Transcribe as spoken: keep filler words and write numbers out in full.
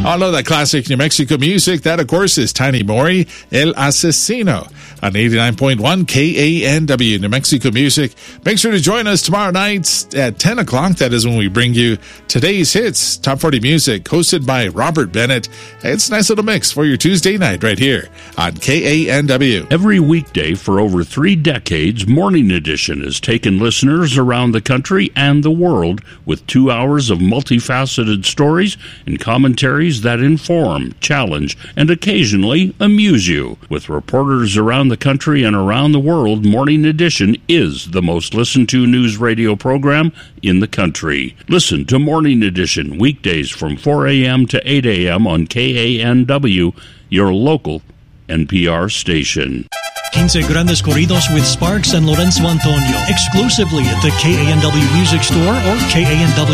All of that classic New Mexico music, that of course is Tiny Mori, El Asesino, on eighty-nine point one K A N W, New Mexico Music. Make sure to join us tomorrow night at ten o'clock. That is when we bring you today's hits, Top forty Music, hosted by Robert Bennett. It's a nice little mix for your Tuesday night right here on K A N W. Every weekday for over three decades, Morning Edition has taken listeners around the country and the world with two hours of multifaceted stories and commentaries that inform, challenge, and occasionally amuse you. With reporters around the country and around the world, Morning Edition is the most listened to news radio program in the country. Listen to Morning Edition weekdays from four a.m. to eight a.m. on K A N W, your local N P R station. fifteen Grandes Corridos with Sparks and Lorenzo Antonio, exclusively at the K A N W Music Store or K A N W